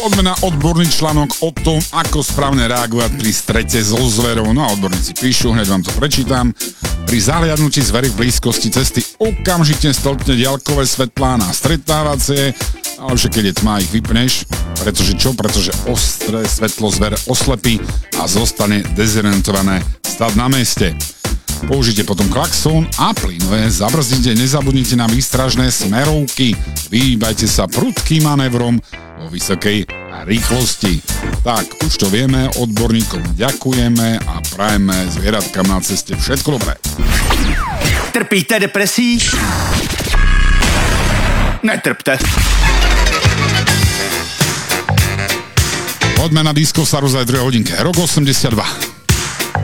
Poďme na odborný článok o tom, ako správne reagovať pri strete so zverou. No a odborníci píšu, hneď vám to prečítam. Pri zahliadnutí zvery v blízkosti cesty okamžite stĺpne diaľkové svetlá na stretávacie, ale však keď je tma, ich vypneš. Pretože čo? Pretože ostré svetlo zver oslepí a zostane dezorientované stať na mieste. Použite potom klaxón a plynové zabrzdite, nezabudnite na výstražné smerovky, vyhýbajte sa prudkým manévrom vo vysokej rýchlosti. Tak, už to vieme, odborníkom ďakujeme a prajeme zvieratkám na ceste všetko dobré. Trpíte depresí? Netrpte. Poďme na Disco Saru za 2 hodinke. Rok 82.